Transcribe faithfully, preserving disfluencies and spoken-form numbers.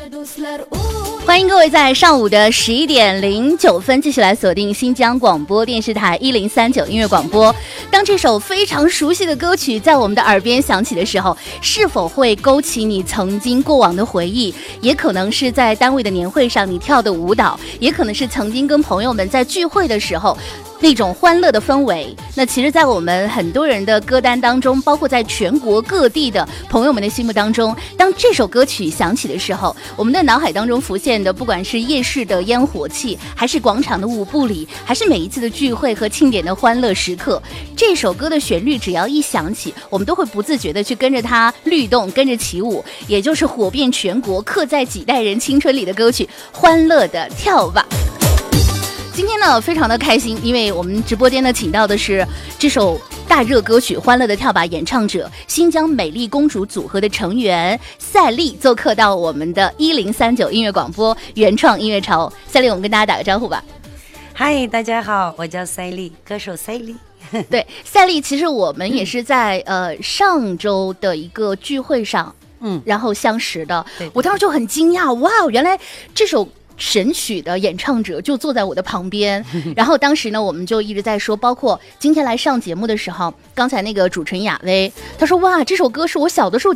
欢迎各位在上午的十一点零九分继续来锁定新疆广播电视台一零三九音乐广播。当这首非常熟悉的歌曲在我们的耳边响起的时候，是否会勾起你曾经过往的回忆？也可能是在单位的年会上你跳的舞蹈，也可能是曾经跟朋友们在聚会的时候那种欢乐的氛围。那其实在我们很多人的歌单当中，包括在全国各地的朋友们的心目当中，当这首歌曲响起的时候，我们的脑海当中浮现的不管是夜市的烟火气，还是广场的舞步里，还是每一次的聚会和庆典的欢乐时刻，这首歌的旋律只要一响起，我们都会不自觉的去跟着它律动，跟着起舞，也就是火遍全国，刻在几代人青春里的歌曲《欢乐的跳吧》。今天呢非常的开心，因为我们直播间呢请到的是这首大热歌曲《欢乐的跳吧》演唱者新疆美丽公主组合的成员赛丽做客到我们的一零三九音乐广播原创音乐潮。赛丽，我们跟大家打个招呼吧。 嗨，大家好，我叫赛丽，歌手赛丽。 对，赛丽，其实我们也是在、嗯、呃上周的一个聚会上嗯然后相识的。对对对，我当时就很惊讶，哇，原来这首神曲的演唱者就坐在我的旁边，然后当时呢我们就一直在说，包括今天来上节目的时候，刚才那个主持人亚薇她说，哇，这首歌是我小的时候